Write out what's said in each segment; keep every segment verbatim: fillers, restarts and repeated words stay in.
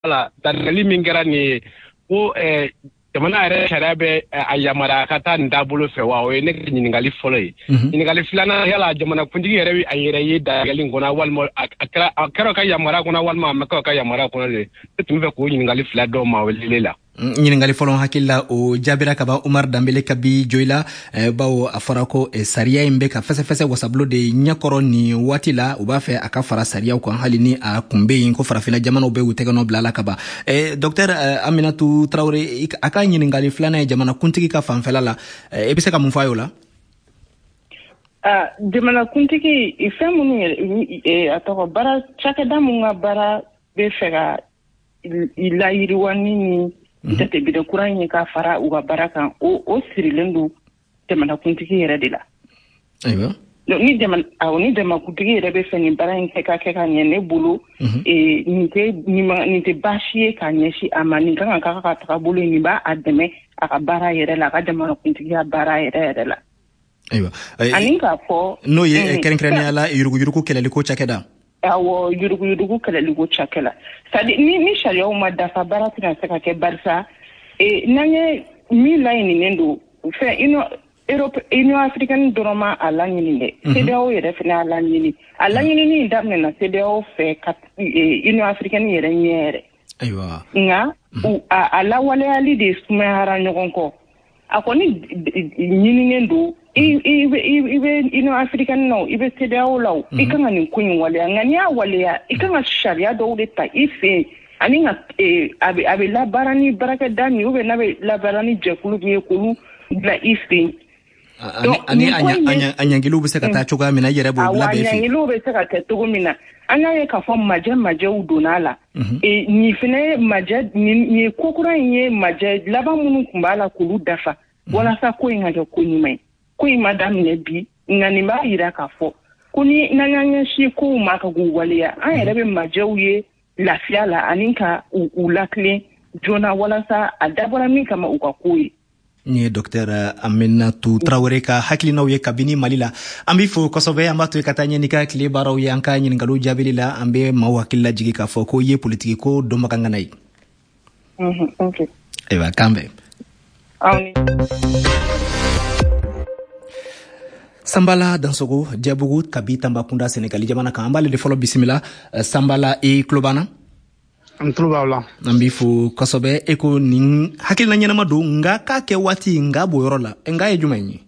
Voilà, dalili min kɛra nin ye ko jamana yɛrɛ sariya bɛ a yamara ka taa nin taabolo fɛ wa o ye ne ka ɲininkali fɔlɔ ye. Ɲininkali filanan yala jamanakuntigi yɛrɛ bɛ a yɛrɛ ye dayɛlɛ kɔnɔ walima a kɛra ka yamara kɔnɔ walima a ma kɛ ka yamara kɔnɔ de. Ne tun bɛ fɛ k'o ɲininkali fila dɔw ma wele la. ɲininkali fɔlɔ hakili la o jaabira ka ban Umar Dambele ka bi Joyila bawo a fɔra ko sariya in bɛ ka fɛsɛfɛsɛ wasabolo de ɲɛkɔrɔ nin waati la u b'a fɛ a ka fara sariyaw kan hali ni a kun bɛ yen ko farafinna jamanaw bɛ u tɛgɛnɔ bila la ka ban. Docteur Aminatu Traoré a ka ɲininkali filanan ye jamanakuntigi ka fanfɛla la e bɛ se ka mun fɔ a y'o la? Jamanakuntigi fɛn minnu ye a tɔgɔ baara cakɛda mun ka baara bɛ fɛ ka layiriwani ni jate bide kura in ka fara u ka baara kan o o sirilen don jamanakuntigi yɛrɛ de la. Ayiwa. Ni jamana ni jamanakuntigi yɛrɛ bɛ fɛ nin baara in kɛ ka kɛ ka ɲɛ ne bolo nin tɛ nin tɛ baasi ye ka ɲɛsin a ma nin kan ka ka taga bolo nin b'a a dɛmɛ a ka baara yɛrɛ la a ka jamanakuntigiya baara yɛrɛ yɛrɛ la. Ayiwa. Ani k'a fɔ n'o ye kɛrɛnkɛrɛnnenya la yuruguyurugu kɛlɛliko cakɛda. Awɔ yuruguyurugu kɛlɛliko cakɛla. C'est-à-dire ni ni sariyaw ma dafa baara tɛna se ka kɛ barisa n'an ye min laɲininen don fɛn ino Europe Union africaine dɔrɔn ma a laɲini dɛ. C D A O yɛrɛ fana y'a laɲini. A laɲinini daminɛna C D A O fɛ ka Union africaine yɛrɛ ɲɛ yɛrɛ. Ayiwa. Nka a lawaleyali de sumayara ɲɔgɔn kɔ. A kɔni ɲininen don i bɛ Union africaine na i bɛ C D A O la i kan ka nin ko in waleya nka n'i y'a waleya i kan ka sariya dɔw de ta i fɛ yen ani ka a bɛ labaara ni baarakɛda min ou bien n'a bɛ labaara ni jɛkulu min ye k'olu bila i fɛ yen. Ani a ɲangiliw bɛ se ka taa cogoya min na i yɛrɛ b'o bila bɛɛ fɛ. A ɲangiliw bɛ se ka kɛ cogo min na an y'a ye k'a fɔ majɛ majɛw donna a la. Nin fana ye majɛ nin ko kura in ye majɛ laban minnu tun b'a la k'olu dafa walasa ko in ka kɛ ko ɲuman ye. Ko in ma daminɛ bi nka nin b'a jira k'a fɔ ko ni n'an y'an ɲɛsin kow ma ka k'u waleya an yɛrɛ bɛ majɛw ye lafiya la ani ka u latilen joona walasa a dabɔra min kama u ka ko ye. Ni ye Docteur Aminatu Traoré ka hakilinaw ye kabini Mali la. An b'i fo kosɛbɛ an b'a to ka taa ɲɛ n'i ka tile baaraw ye an ka ɲininkaliw jaabili la an bɛ maaw hakili lajigi k'a fɔ ko ye politiki ko dɔnbaga ŋana ye. Ok. Ayiwa k'an bɛn. Sanbala Dansogo Diabougou kabi Tambacounda Sénégali jamana kan an b'ale de fɔlɔ bisimila Sanbala i tulo b'an na? An tulo b'aw la. An b'i fo kosɛbɛ e ko nin hakilina ɲɛnama don nka k'a kɛ waati nka b'o yɔrɔ la nka ye jumɛn ye?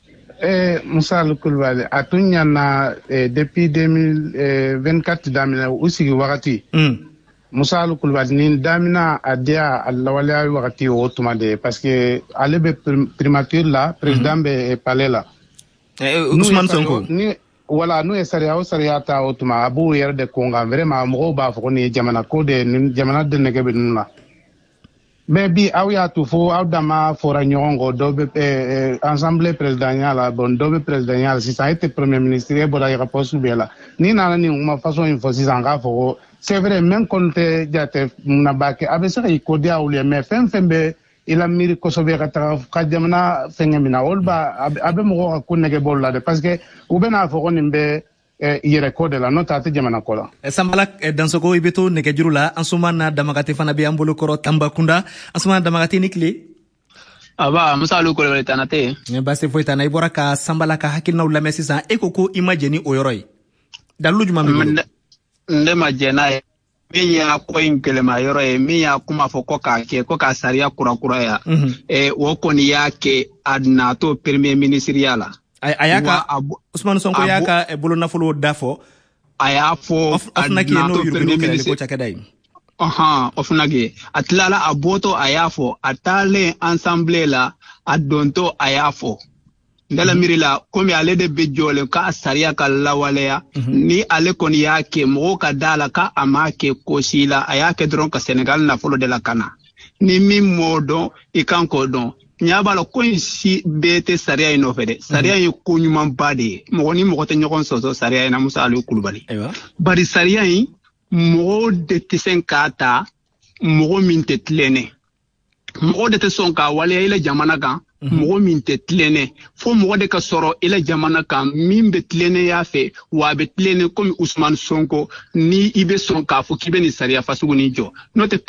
Eh, Musa Ali Kulubali a tun ɲana depuis deux mille vingt-quatre daminɛ u sigi wagati. Musa Ali Kulubali ni damina a diya a lawaleya wagati o tuma de parce que ale bɛ primature la président bɛ palais la. Ousmane Sonko ni wala n'u ye sariya o sariya ta o tuma a b'u yɛrɛ de ko nka vraiment mɔgɔw b'a fɔ ko nin ye jamana ko de nin jamana de nege bɛ ninnu na mais bi aw y'a to fo aw dama fɔra ɲɔgɔn kɔ dɔw bɛ assemblée présidentielle la bon dɔw bɛ présidentielle sisan e tɛ premier ministre e bɔra i ka poste bɛɛ la n'i nana nin kuma façon in fɔ sisan k'a fɔ ko c'est vrai même kon tɛ jate munna b'a kɛ a bɛ se ka i ko di aw ye mais fɛn fɛn bɛ i la miiri kosɛbɛ ka taga ka jamana fɛngɛ min na olu b'a a bɛ mɔgɔw ka ko nɛgɛ bolo la de parce que u bɛ n'a fɔ ko nin bɛ yɛrɛ ko de la n'o tɛ a tɛ jamana ko la. Sanbala Dansogo i bɛ to nɛgɛjuru la Ansumana Damakate fana bɛ an bolo kɔrɔ Tambacounda Ansumana Damakate ni tile. Aba Musa Ali Kulubali tana tɛ yen. Baasi foyi t'an na i bɔra ka Sanbala ka hakilinaw lamɛn sisan e ko ko i ma jɛ ni o yɔrɔ ye dalilu jumɛn b'i bolo? Ne ma jɛ n'a ye min y'a ko in gɛlɛma yɔrɔ ye min y'a kuma fɔ ko k'a kɛ ko k'a sariya kurakuraya o kɔni y'a kɛ a natɔ premier ministeriya la. A y'a ka Ousmane Sonko y'a ka bolonafolo da fɔ. A y'a fɔ a natɔ premier ministre ɔhɔn o fana kɛ a tilala a bɔtɔ a y'a fɔ a taalen ensemble la a dontɔ a y'a fɔ. Ndala miri la komi ale de bɛ jɔlen k'a sariya ka lawaleya ni ale kɔni y'a kɛ mɔgɔw ka da la k'a a m'a kɛ kosi la a y'a kɛ dɔrɔn ka Senegal nafolo de la kana ni min m'o dɔn i kan k'o dɔn ɲa b'a la ko in si bɛɛ tɛ sariya in nɔfɛ dɛ sariya ye ko ɲumanba de ye mɔgɔ ni mɔgɔ tɛ ɲɔgɔn sɔsɔ sariya in na Musa Ali Kulubali bari sariya in mɔgɔw de tɛ se k'a ta mɔgɔ min tɛ tilennɛ mɔgɔw de tɛ sɔn k'a waleya i la jamana kan mɔgɔ min tɛ tilene fo mɔgɔ de ka sɔrɔ ila jamana kan min bɛ tilene ya fɛ wa bɛ tilene comme Usman Sonko ni i bɛ sɔn k'a fɔ k'i bɛ ni sariya fasugu ni jɔ n'o tɛ